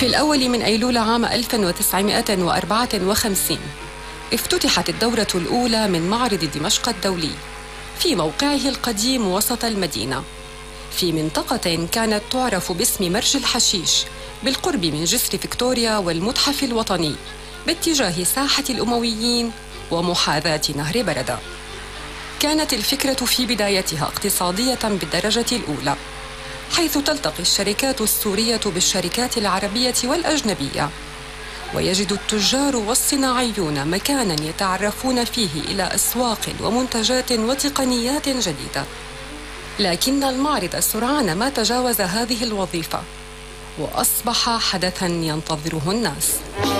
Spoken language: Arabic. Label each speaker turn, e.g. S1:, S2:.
S1: في الأول من أيلول عام 1954 افتتحت الدورة الأولى من معرض دمشق الدولي في موقعه القديم وسط المدينة، في منطقة كانت تعرف باسم مرج الحشيش بالقرب من جسر فيكتوريا والمتحف الوطني باتجاه ساحة الأمويين ومحاذاة نهر بردة. كانت الفكرة في بدايتها اقتصادية بالدرجة الأولى، حيث تلتقي الشركات السورية بالشركات العربية والأجنبية، ويجد التجار والصناعيون مكاناً يتعرفون فيه إلى أسواق ومنتجات وتقنيات جديدة. لكن المعرض سرعان ما تجاوز هذه الوظيفة وأصبح حدثاً ينتظره الناس.